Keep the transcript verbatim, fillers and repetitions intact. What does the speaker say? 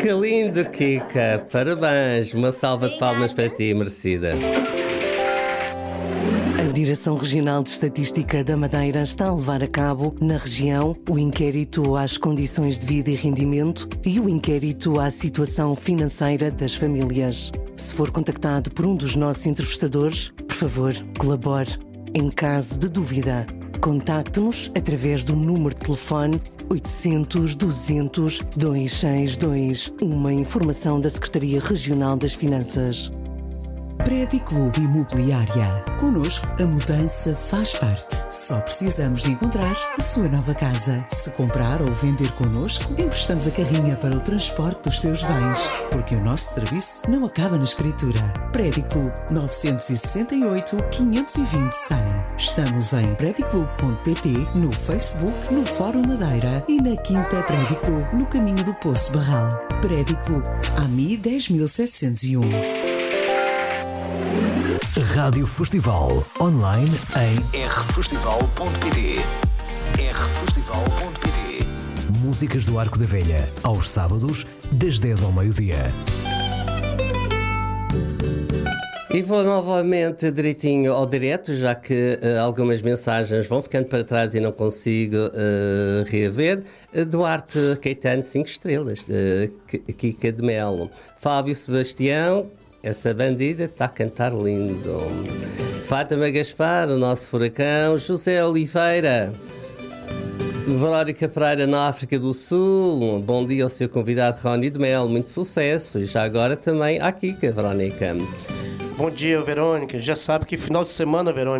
Que lindo, Kika! Parabéns! Uma salva de palmas para ti, merecida. A Direção Regional de Estatística da Madeira está a levar a cabo, na região, o inquérito às condições de vida e rendimento e o inquérito à situação financeira das famílias. Se for contactado por um dos nossos entrevistadores, por favor, colabore. Em caso de dúvida, contacte-nos através do número de telefone oitocentos, duzentos, duzentos e sessenta e dois, uma informação da Secretaria Regional das Finanças. Prédio Clube Imobiliária. Connosco, a mudança faz parte. Só precisamos de encontrar a sua nova casa. Se comprar ou vender connosco, emprestamos a carrinha para o transporte dos seus bens. Porque o nosso serviço não acaba na escritura. Prédio Clube novecentos e sessenta e oito, quinhentos e vinte, cem. Estamos em prédio clube ponto pt, no Facebook, no Fórum Madeira e na Quinta Prédio Clube, no caminho do Poço Barral. Prédio Clube, A M I dez mil setecentos e um. Rádio Festival, online em r festival ponto pt. r festival ponto pt. Músicas do Arco da Velha, aos sábados, das dez ao meio-dia. E vou novamente direitinho ao direto, já que uh, algumas mensagens vão ficando para trás e não consigo uh, reaver. Uh, Duarte Caetano, cinco estrelas. Uh, Kika de Melo. Fábio Sebastião. Essa bandida está a cantar lindo. Fátima Gaspar, o nosso furacão. José Oliveira. Verónica Pereira, na África do Sul. Bom dia ao seu convidado Rony de Mel. Muito sucesso. E já agora também à Kika, Verónica. Bom dia, Verônica. Já sabe que final de semana, Verônica,